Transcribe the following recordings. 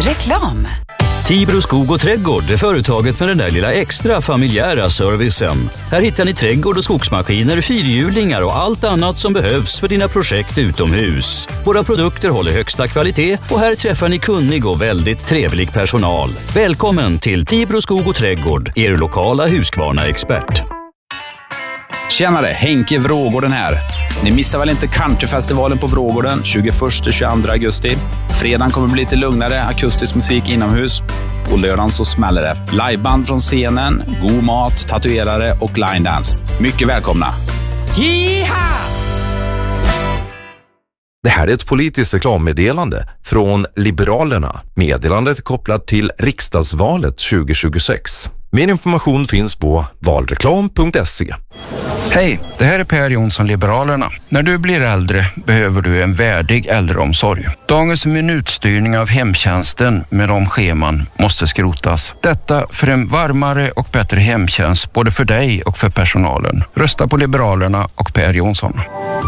Reklam. Tibro skog och trädgård är företaget med den där lilla extra familjära servicen. Här hittar ni trädgård- och skogsmaskiner, fyrhjulingar och allt annat som behövs för dina projekt utomhus. Våra produkter håller högsta kvalitet och här träffar ni kunnig och väldigt trevlig personal. Välkommen till Tibro skog och trädgård, er lokala Husqvarna-expert. Tjenare, Henke Vrågården här. Ni missar väl inte Countryfestivalen på Vrågården 21-22 augusti. Fredagen kommer bli lite lugnare, akustisk musik inomhus. På lördagen så smäller det. Liveband från scenen, god mat, tatuerare och line dance. Mycket välkomna. Jiha! Det här är ett politiskt reklammeddelande från Liberalerna. Meddelandet är kopplat till riksdagsvalet 2026. Mer information finns på valreklam.se. Hej, det här är Per Jonsson, Liberalerna. När du blir äldre behöver du en värdig äldreomsorg. Dagens minutstyrning av hemtjänsten med de scheman måste skrotas. Detta för en varmare och bättre hemtjänst både för dig och för personalen. Rösta på Liberalerna och Per Jonsson.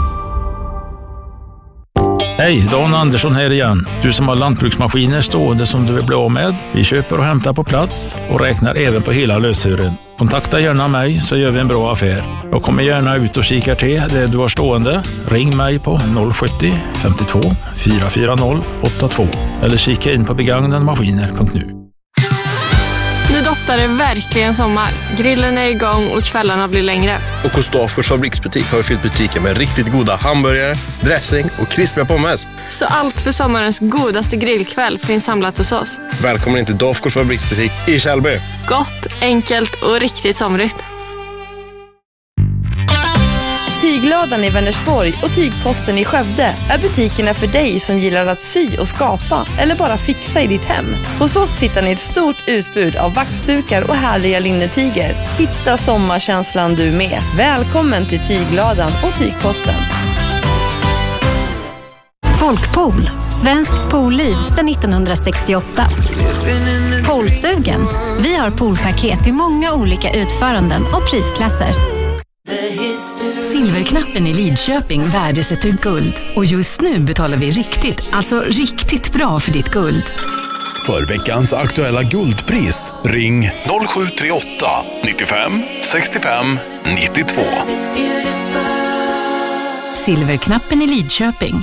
Hej, Dan Andersson här igen. Du som har lantbruksmaskiner stående som du vill bli av med. Vi köper och hämtar på plats och räknar även på hela lösören. Kontakta gärna mig så gör vi en bra affär. Jag kommer gärna ut och kikar till det du har stående. Ring mig på 070 52 440 82 eller kika in på begagnadmaskiner.nu. Nu doftar det verkligen sommar. Grillen är igång och kvällarna blir längre. Och hos Dafgårds fabriksbutik har vi fyllt butiken med riktigt goda hamburgare, dressing och krispiga pommes. Så allt för sommarens godaste grillkväll finns samlat hos oss. Välkommen in till Dafgårds fabriksbutik i Källby. Gott, enkelt och riktigt somrigt. Tyglådan i Vänersborg och Tygposten i Skövde är butikerna för dig som gillar att sy och skapa eller bara fixa i ditt hem. Hos oss hittar ni ett stort utbud av vaxdukar och härliga linnetyger. Hitta sommarkänslan du med. Välkommen till Tyglådan och Tygposten. Folkpool, svenskt poolliv sedan 1968. Poolsugen. Vi har poolpaket i många olika utföranden och prisklasser. Silverknappen i Lidköping värdesätter guld. Och just nu betalar vi riktigt bra för ditt guld. För veckans aktuella guldpris, ring 0738 95 65 92. Silverknappen i Lidköping.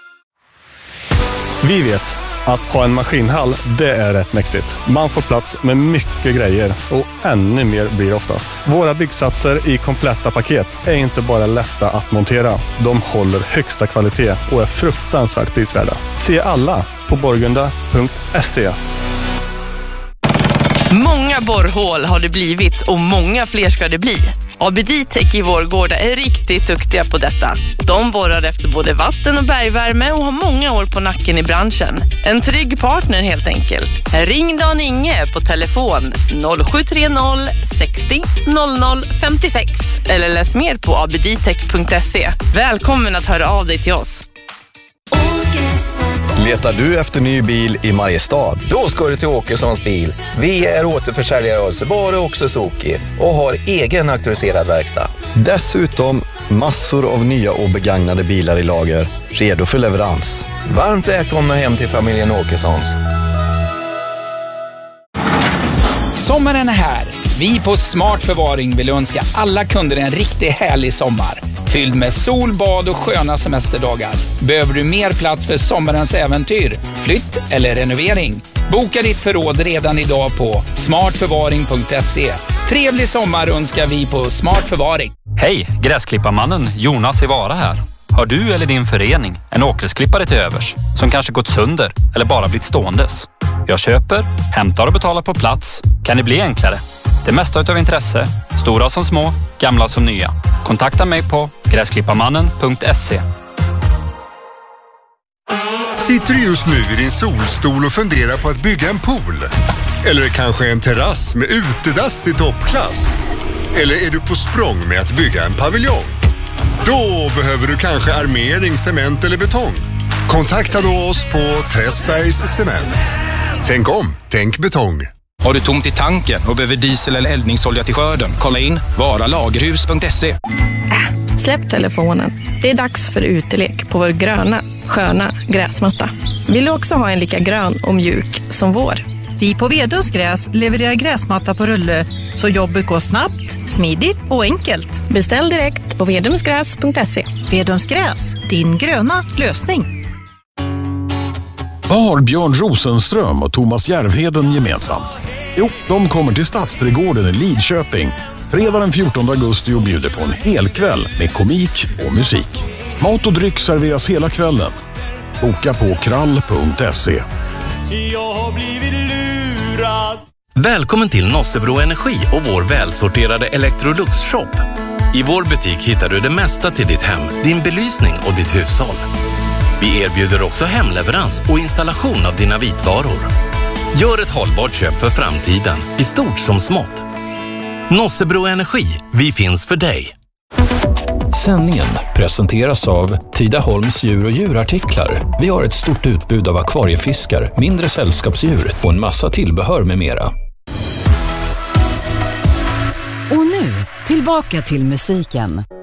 Vi vet att ha en maskinhall, det är rätt mäktigt. Man får plats med mycket grejer och ännu mer blir oftast. Våra byggsatser i kompletta paket är inte bara lätta att montera. De håller högsta kvalitet och är fruktansvärt prisvärda. Se alla på borgunda.se. Många borrhål har det blivit och många fler ska det bli. ABD-Tech i Vårgårda är riktigt duktiga på detta. De borrar efter både vatten- och bergvärme och har många år på nacken i branschen. En trygg partner helt enkelt. Ring Dan Inge på telefon 0730 60 00 56 eller läs mer på abdtech.se. Välkommen att höra av dig till oss. Letar du efter ny bil i Mariestad? Då ska du till Åkessons bil. Vi är återförsäljare av Subaru och Suzuki och har egen auktoriserad verkstad. Dessutom massor av nya och begagnade bilar i lager, redo för leverans. Varmt välkomna hem till familjen Åkessons. Sommaren är här. Vi på Smart Förvaring vill önska alla kunder en riktigt härlig sommar. Fylld med sol, bad och sköna semesterdagar. Behöver du mer plats för sommarens äventyr, flytt eller renovering? Boka ditt förråd redan idag på smartförvaring.se. Trevlig sommar önskar vi på Smart Förvaring. Hej, gräsklipparmannen Jonas i Vara här. Har du eller din förening en åkgräsklippare till övers som kanske gått sönder eller bara blivit ståendes? Jag köper, hämtar och betalar på plats. Kan det bli enklare? Det mesta utav intresse, stora som små, gamla som nya. Kontakta mig på gräsklipparmannen.se. Sitter du just nu i din solstol och funderar på att bygga en pool? Eller kanske en terrass med utedass i toppklass? Eller är du på språng med att bygga en paviljong? Då behöver du kanske armering, cement eller betong. Kontakta då oss på Träsbergs Cement. Tänk om, tänk betong. Har du tomt i tanken och behöver diesel eller eldningsolja till skörden? Kolla in varalagerhus.se. Släpp telefonen. Det är dags för utelek på vår gröna, sköna gräsmatta. Vill du också ha en lika grön och mjuk som vår? Vi på Vedums gräs levererar gräsmatta på rulle så jobbet går snabbt, smidigt och enkelt. Beställ direkt på vedumsgräs.se. Vedums gräs, din gröna lösning. Vad har Björn Rosenström och Thomas Järvheden gemensamt? Jo, de kommer till Stadsträdgården i Lidköping fredag den 14 augusti och bjuder på en hel kväll med komik och musik. Mat och dryck serveras hela kvällen. Boka på krall.se. Jag har blivit lurad. Välkommen till Nossebro Energi och vår välsorterade Electrolux-shop. I vår butik hittar du det mesta till ditt hem, din belysning och ditt hushåll. Vi erbjuder också hemleverans och installation av dina vitvaror. Gör ett hållbart köp för framtiden, i stort som smått. Nossebro Energi, vi finns för dig. Sändningen presenteras av Tidaholms djur- och djurartiklar. Vi har ett stort utbud av akvariefiskar, mindre sällskapsdjur och en massa tillbehör med mera. Och nu, tillbaka till musiken.